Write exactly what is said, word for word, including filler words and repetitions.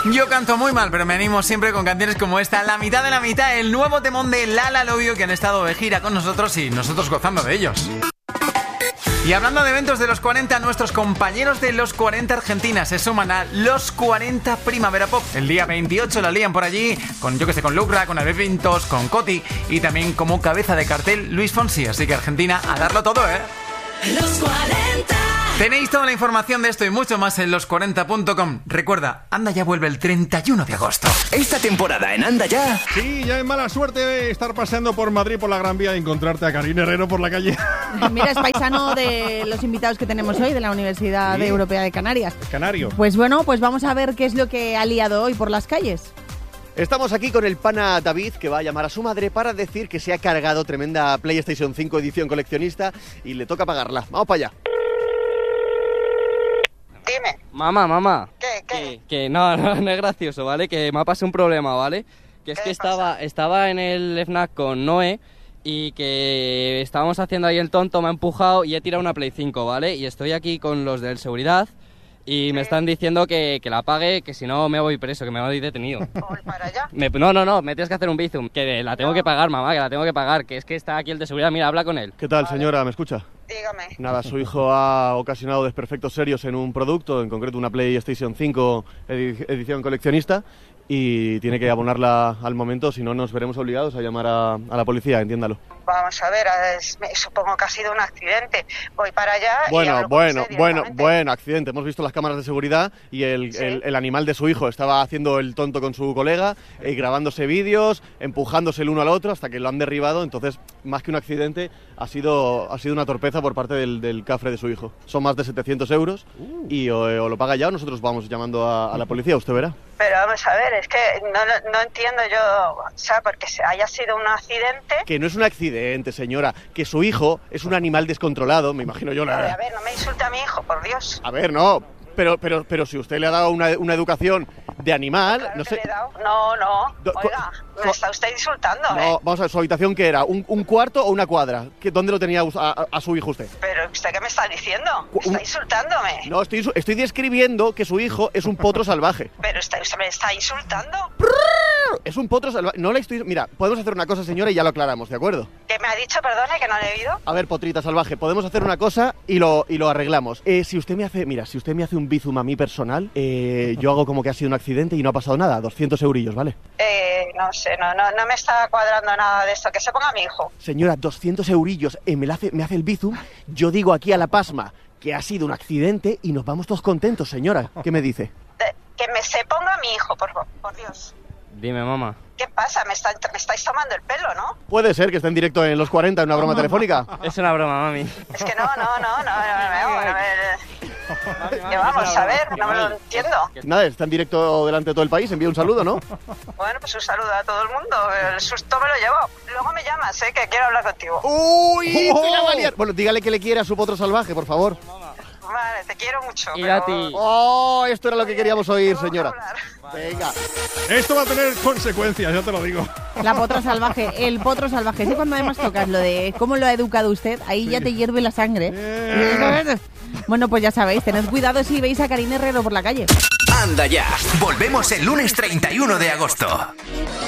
Yo canto muy mal, pero me animo siempre con canciones como esta, La mitad de la mitad, el nuevo temón de Lala Love You, que han estado de gira con nosotros y nosotros gozando de ellos. Y hablando de eventos de los cuarenta, nuestros compañeros de los cuarenta Argentina se suman a los cuarenta Primavera Pop. El día veintiocho la lían por allí, con yo que sé, con Lucra, con Albert Pintos, con Coti y también como cabeza de cartel Luis Fonsi. Así que Argentina, a darlo todo, ¿eh? Los cuarenta. Tenéis toda la información de esto y mucho más en los cuarenta punto com. Recuerda, Anda Ya vuelve el treinta y uno de agosto. Esta temporada en Anda Ya. Sí, ya es mala suerte estar paseando por Madrid por la Gran Vía y encontrarte a Karine Herrero por la calle. Mira, es paisano de los invitados que tenemos hoy de la Universidad Sí. Europea de Canarias. Canario. Pues bueno, pues vamos a ver qué es lo que ha liado hoy por las calles. Estamos aquí con el pana David, que va a llamar a su madre para decir que se ha cargado tremenda PlayStation cinco edición coleccionista y le toca pagarla. Vamos para allá. Dime. Mamá, mamá. ¿Qué, qué? Que, que no, no, no es gracioso, ¿vale? Que me ha pasado un problema, ¿vale? Que es ¿Qué que pasa? estaba, estaba en el FNAC con Noé y que estábamos haciendo ahí el tonto, me ha empujado y he tirado una Play cinco, ¿vale? Y estoy aquí con los del seguridad y me están diciendo que, que la pague, que si no me voy preso, que me voy detenido. Voy para allá. Me- no, no, no, me tienes que hacer un bizum, que la tengo que pagar, mamá, que la tengo que pagar, que es que está aquí el de seguridad, mira, habla con él. ¿Qué tal, señora? ¿Me escucha? Dígame. Nada, su hijo ha ocasionado desperfectos serios en un producto, en concreto una PlayStation cinco edi- edición coleccionista, y tiene que abonarla al momento, si no nos veremos obligados a llamar a, a la policía, entiéndalo. Vamos a ver, es- me- supongo que ha sido un accidente. Voy para allá y Bueno, hablo con bueno, usted bueno, directamente. bueno, accidente. Hemos visto las cámaras de seguridad y el, Sí. el- el animal de su hijo estaba haciendo el tonto con su colega, eh, grabándose vídeos, empujándose el uno al otro hasta que lo han derribado. Entonces, más que un accidente, ha sido, ha sido una torpeza por parte del, del cafre de su hijo. Son más de setecientos euros y o, o lo paga ya o nosotros vamos llamando a, a la policía, usted verá. Pero vamos a ver, es que no, no, no entiendo yo, o sea, porque se- haya sido un accidente. Que no es un accidente, señora, que su hijo es un animal descontrolado, me imagino yo. A ver, La... a ver, no me insulte a mi hijo, por Dios. A ver, no, pero, pero, pero si usted le ha dado una, una educación de animal, Claro no que sé... le he dado. No, no, Do- oiga, co- me está usted insultando, No, ¿eh? vamos a ver, ¿su habitación qué era? ¿Un, un cuarto o una cuadra? ¿Qué, ¿Dónde lo tenía us- a, a- a su hijo usted? Pero ¿usted qué me está diciendo? Cu- un- Está insultándome. No, estoy, su- estoy describiendo que su hijo es un potro salvaje. Pero usted, usted me está insultando. Es un potro salvaje. No le estoy... Mira, podemos hacer una cosa, señora, y ya lo aclaramos, ¿de acuerdo? ¿Qué me ha dicho, perdone, que no le he oído? A ver, potrita salvaje, podemos hacer una cosa y lo, y lo arreglamos. Eh, si usted me hace... Mira, si usted me hace un bizum a mí personal, eh, yo hago como que ha sido un accidente y no ha pasado nada. doscientos eurillos, ¿vale? Eh, no sé, no, no, no me está cuadrando nada de esto. Que se ponga mi hijo. Señora, doscientos eurillos, eh, me, la hace, me hace el bizum, yo digo aquí a la pasma que ha sido un accidente y nos vamos todos contentos, señora. ¿Qué me dice? De- que me se ponga mi hijo, por, favor, por Dios. Dime, mamá. ¿Qué pasa? Me, está, me estáis tomando el pelo, ¿no? Puede ser que esté en directo en los cuarenta en una broma telefónica. Es una broma, mami. Es que no, no, no, no, no, no, no, no, que vamos a ver, no me lo entiendo. Nada, está en directo delante de todo el país, envía un saludo, ¿no? Bueno, pues un saludo a todo el mundo. El susto me lo llevo. Luego me llamas, ¿eh? Que quiero hablar contigo. ¡Uy! te la va a liar. Bueno, dígale que le quiere a su potro salvaje, por favor. Vale, te quiero mucho. Y pero- a ti. ¡Oh! Esto era lo que queríamos oír, Tengo que señora. hablar. Venga. Esto va a tener consecuencias, ya te lo digo. La potra salvaje, el potro salvaje. Sí, cuando además tocas lo de cómo lo ha educado usted, ahí ya te hierve la sangre. Eh. Bueno, pues ya sabéis, tened cuidado si veis a Karine Herrero por la calle. Anda Ya. Volvemos el lunes treinta y uno de agosto.